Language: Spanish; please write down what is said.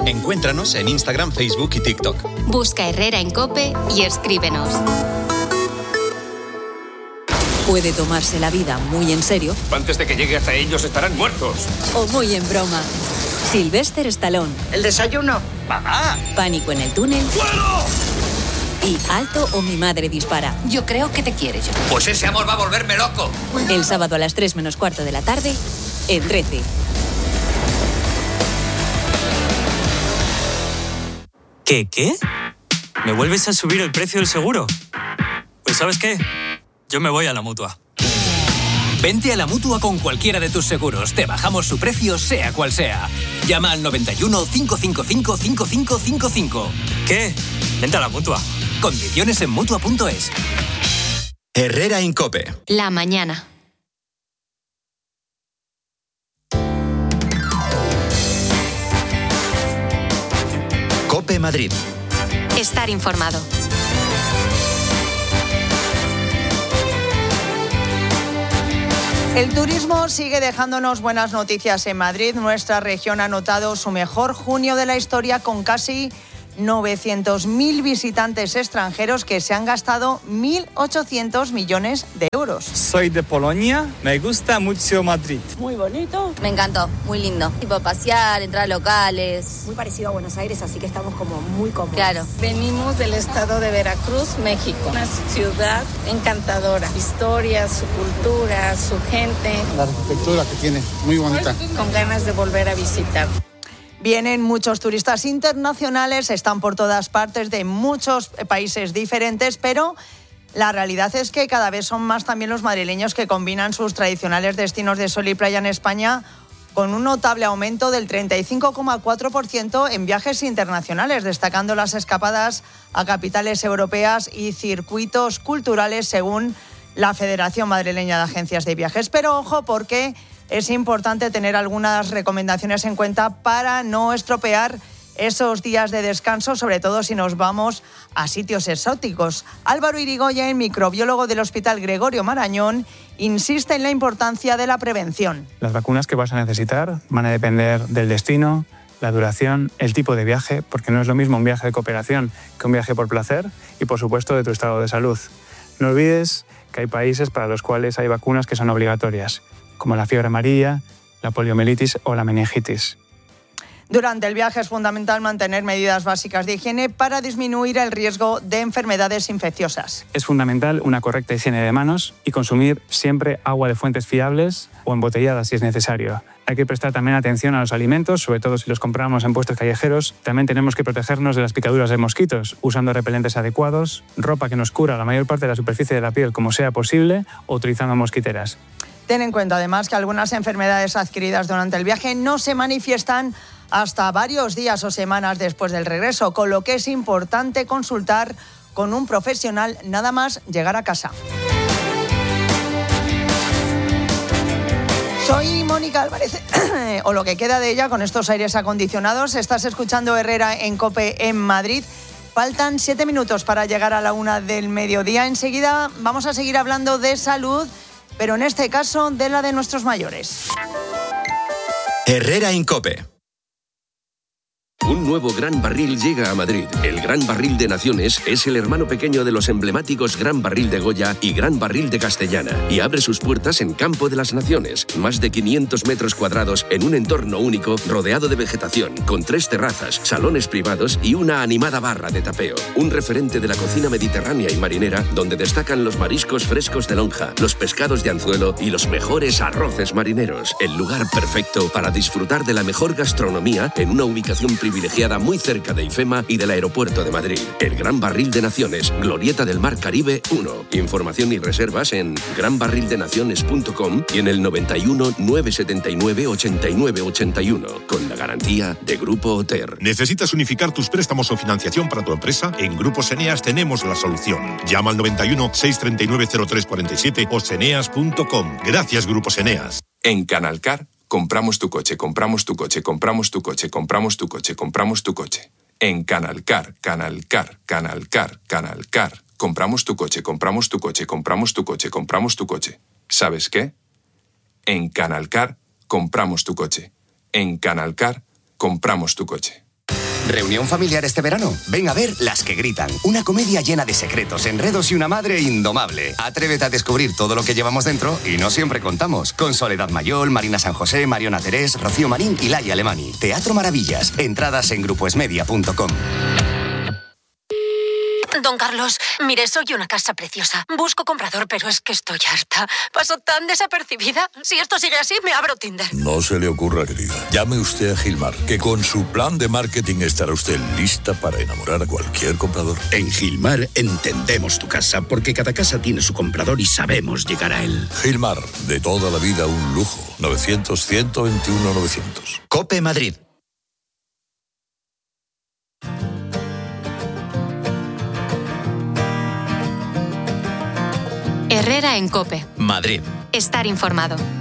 Encuéntranos en Instagram, Facebook y TikTok. Busca Herrera en COPE y escríbenos. Puede tomarse la vida muy en serio. Antes de que llegue hasta ellos estarán muertos. O muy en broma. Sylvester Stallone. ¿El desayuno? ¡Mamá! Pánico en el túnel. ¡Fuego! Y Alto o mi madre dispara. Yo creo que te quiere, yo. Pues ese amor va a volverme loco. El sábado a las 3 menos cuarto de la tarde, en 13. ¿Qué? ¿Me vuelves a subir el precio del seguro? Pues ¿sabes qué? Yo me voy a la Mutua. Vente a la Mutua con cualquiera de tus seguros. Te bajamos su precio, sea cual sea. Llama al 91 555 5555. ¿Qué? Vente a la Mutua. Condiciones en Mutua.es. Herrera en COPE. La mañana. COPE Madrid. Estar informado. El turismo sigue dejándonos buenas noticias en Madrid. Nuestra región ha notado su mejor junio de la historia con casi 900.000 visitantes extranjeros que se han gastado 1.800 millones de euros. Soy de Polonia, me gusta mucho Madrid. Muy bonito. Me encantó, muy lindo. Tipo pasear, entrar a locales. Muy parecido a Buenos Aires, así que estamos como muy cómodos. Claro. Venimos del estado de Veracruz, México. Una ciudad encantadora. Historia, su cultura, su gente. La arquitectura que tiene, muy bonita. Con ganas de volver a visitar. Vienen muchos turistas internacionales, están por todas partes de muchos países diferentes, pero la realidad es que cada vez son más también los madrileños que combinan sus tradicionales destinos de sol y playa en España con un notable aumento del 35,4% en viajes internacionales, destacando las escapadas a capitales europeas y circuitos culturales según la Federación Madrileña de Agencias de Viajes. Pero ojo, porque es importante tener algunas recomendaciones en cuenta para no estropear esos días de descanso, sobre todo si nos vamos a sitios exóticos. Álvaro Irigoyen, microbiólogo del Hospital Gregorio Marañón, insiste en la importancia de la prevención. Las vacunas que vas a necesitar van a depender del destino, la duración, el tipo de viaje, porque no es lo mismo un viaje de cooperación que un viaje por placer y, por supuesto, de tu estado de salud. No olvides que hay países para los cuales hay vacunas que son obligatorias, como la fiebre amarilla, la poliomielitis o la meningitis. Durante el viaje es fundamental mantener medidas básicas de higiene para disminuir el riesgo de enfermedades infecciosas. Es fundamental una correcta higiene de manos y consumir siempre agua de fuentes fiables o embotellada si es necesario. Hay que prestar también atención a los alimentos, sobre todo si los compramos en puestos callejeros. También tenemos que protegernos de las picaduras de mosquitos, usando repelentes adecuados, ropa que nos cubra la mayor parte de la superficie de la piel como sea posible o utilizando mosquiteras. Ten en cuenta además que algunas enfermedades adquiridas durante el viaje no se manifiestan hasta varios días o semanas después del regreso, con lo que es importante consultar con un profesional nada más llegar a casa. Soy Mónica Álvarez, o lo que queda de ella, con estos aires acondicionados. Estás escuchando Herrera en COPE en Madrid. Faltan 7 minutos para llegar a la 1 del mediodía. Enseguida vamos a seguir hablando de salud, pero en este caso de la de nuestros mayores. Herrera en COPE. Un nuevo Gran Barril llega a Madrid. El Gran Barril de Naciones es el hermano pequeño de los emblemáticos Gran Barril de Goya y Gran Barril de Castellana, y abre sus puertas en Campo de las Naciones. Más de 500 metros cuadrados en un entorno único, rodeado de vegetación, con 3 terrazas, salones privados y una animada barra de tapeo. Un referente de la cocina mediterránea y marinera, donde destacan los mariscos frescos de lonja, los pescados de anzuelo y los mejores arroces marineros. El lugar perfecto para disfrutar de la mejor gastronomía en una ubicación privilegiada muy cerca de IFEMA y del aeropuerto de Madrid. El Gran Barril de Naciones, Glorieta del Mar Caribe 1. Información y reservas en granbarrildenaciones.com y en el 91 979 89 81, con la garantía de Grupo Oter. ¿Necesitas unificar tus préstamos o financiación para tu empresa? En Grupo Seneas tenemos la solución. Llama al 91 639 0347 o seneas.com. Gracias, Grupo Seneas. En Canalcar compramos tu coche, compramos tu coche, compramos tu coche, compramos tu coche, compramos tu coche. En Canalcar, Canalcar, Canalcar, Canalcar. Compramos tu coche, compramos tu coche, compramos tu coche, compramos tu coche. ¿Sabes qué? En Canalcar compramos tu coche. En Canalcar compramos tu coche. ¿Reunión familiar este verano? Ven a ver Las que gritan. Una comedia llena de secretos, enredos y una madre indomable. Atrévete a descubrir todo lo que llevamos dentro y no siempre contamos. Con Soledad Mayol, Marina San José, Mariona Terés, Rocío Marín y Laia Alemani. Teatro Maravillas. Entradas en grupoesmedia.com. Don Carlos, mire, soy una casa preciosa. Busco comprador, pero es que estoy harta. Paso tan desapercibida. Si esto sigue así, me abro Tinder. No se le ocurra, querida. Llame usted a Gilmar, que con su plan de marketing estará usted lista para enamorar a cualquier comprador. En Gilmar entendemos tu casa, porque cada casa tiene su comprador y sabemos llegar a él. Gilmar, de toda la vida un lujo. 900-121-900. COPE Madrid. Herrera en COPE. Madrid. Estar informado.